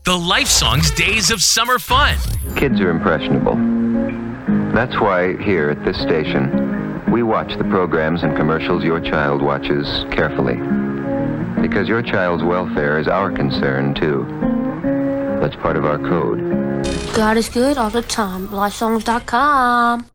The Life Songs Days of Summer Fun. Kids are impressionable. That's why here at this station, we watch the programs and commercials your child watches carefully. Because your child's welfare is our concern, too. That's part of our code. God is good all the time. LifeSongs.com.